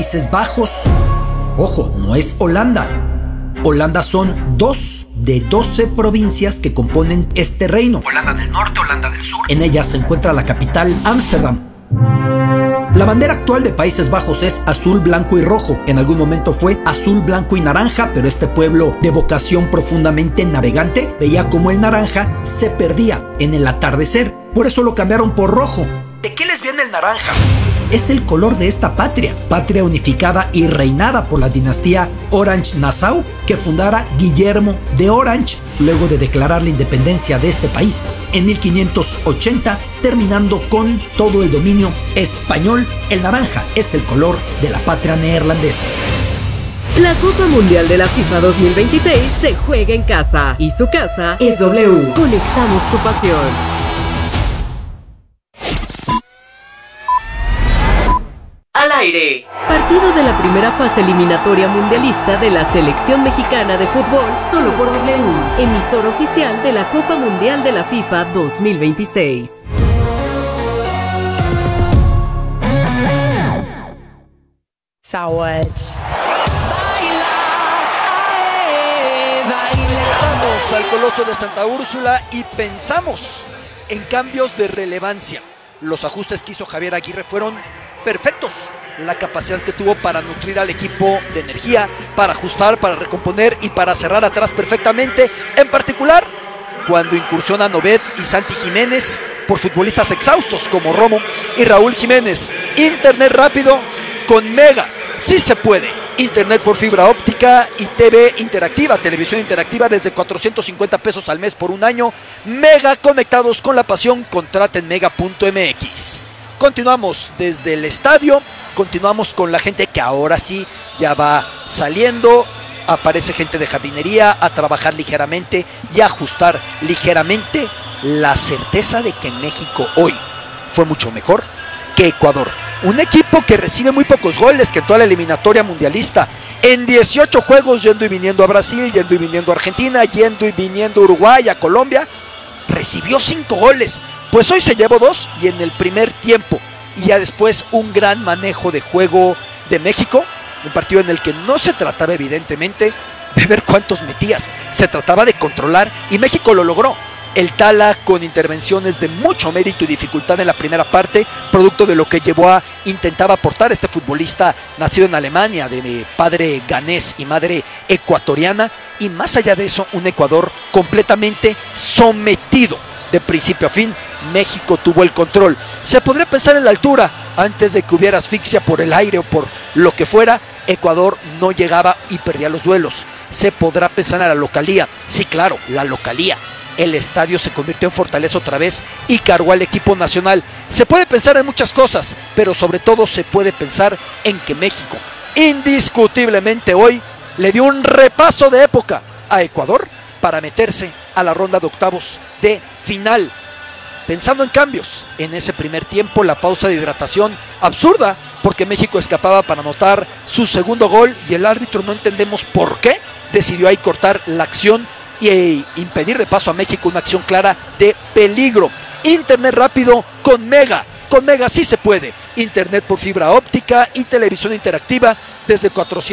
Países Bajos. Ojo, no es Holanda. Holanda son 2 de 12 provincias que componen este reino. Holanda del Norte, Holanda del Sur. En ella se encuentra la capital, Ámsterdam. La bandera actual de Países Bajos es azul, blanco y rojo. En algún momento fue azul, blanco y naranja, pero este pueblo de vocación profundamente navegante veía como el naranja se perdía en el atardecer. Por eso lo cambiaron por rojo. ¿De qué les viene el naranja? Es el color de esta patria unificada y reinada por la dinastía Orange-Nassau que fundara Guillermo de Orange luego de declarar la independencia de este país en 1580, terminando con todo el dominio español. El naranja es el color de la patria neerlandesa. La Copa Mundial de la FIFA 2026 se juega en casa y su casa es W. Conectamos tu pasión. Al aire. Partido de la primera fase eliminatoria mundialista de la selección mexicana de fútbol, solo por W, emisor oficial de la Copa Mundial de la FIFA 2026. Regresamos al Coloso de Santa Úrsula y pensamos en cambios de relevancia. Los ajustes que hizo Javier Aguirre fueron perfectos. La capacidad que tuvo para nutrir al equipo de energía, para ajustar, para recomponer y para cerrar atrás perfectamente. En particular, cuando incursionan Obed y Santi Jiménez por futbolistas exhaustos como Romo y Raúl Jiménez. Internet rápido con Mega. Sí se puede. Internet por fibra óptica y TV interactiva, televisión interactiva desde 450 pesos al mes por un año. Mega, conectados con la pasión. Contraten mega.mx. Continuamos desde el estadio, continuamos con la gente que ahora sí ya va saliendo. Aparece gente de jardinería a trabajar ligeramente y a ajustar ligeramente. La certeza de que México hoy fue mucho mejor que Ecuador. Un equipo que recibe muy pocos goles que en toda la eliminatoria mundialista. En 18 juegos yendo y viniendo a Brasil, yendo y viniendo a Argentina, yendo y viniendo a Uruguay, a Colombia. Recibió 5 goles. Pues hoy se llevó 2 y en el primer tiempo. Y ya después un gran manejo de juego de México. Un partido en el que no se trataba evidentemente de ver cuántos metías. Se trataba de controlar y México lo logró. El Tala con intervenciones de mucho mérito y dificultad en la primera parte, producto de lo que intentaba aportar este futbolista nacido en Alemania, de padre ganés y madre ecuatoriana. Y más allá de eso, un Ecuador completamente sometido. De principio a fin, México tuvo el control. Se podría pensar en la altura, antes de que hubiera asfixia por el aire o por lo que fuera. Ecuador no llegaba y perdía los duelos. Se podrá pensar en la localía. Sí, claro, la localía. El estadio se convirtió en fortaleza otra vez y cargó al equipo nacional. Se puede pensar en muchas cosas, pero sobre todo se puede pensar en que México, indiscutiblemente hoy, le dio un repaso de época a Ecuador para meterse a la ronda de octavos de final. Pensando en cambios, en ese primer tiempo la pausa de hidratación absurda, porque México escapaba para anotar su segundo gol y el árbitro, no entendemos por qué, decidió ahí cortar la acción y impedir de paso a México una acción clara de peligro. Internet rápido con Mega. Con Mega sí se puede. Internet por fibra óptica y televisión interactiva desde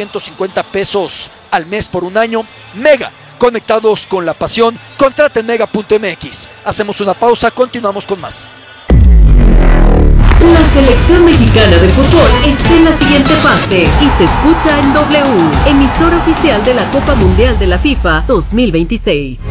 450 pesos al mes por un año. Mega. Conectados con la pasión. Contraten mega.mx. Hacemos una pausa, continuamos con más. La selección mexicana de fútbol está en la siguiente fase y se escucha en W, emisor oficial de la Copa Mundial de la FIFA 2026.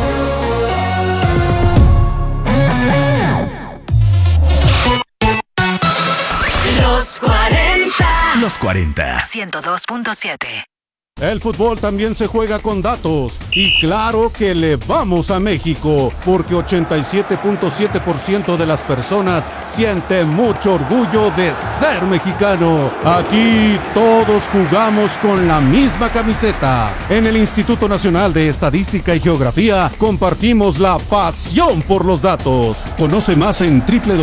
Los 40. Los 40. 102.7. El fútbol también se juega con datos y claro que le vamos a México porque 87.7% de las personas sienten mucho orgullo de ser mexicano. Aquí todos jugamos con la misma camiseta. En el Instituto Nacional de Estadística y Geografía compartimos la pasión por los datos. Conoce más en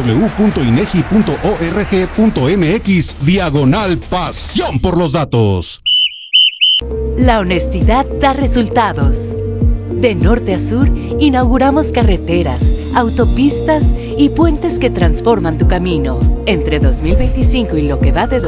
www.inegi.org.mx/pasión por los datos. La honestidad da resultados. De norte a sur, inauguramos carreteras, autopistas y puentes que transforman tu camino. Entre 2025 y lo que va de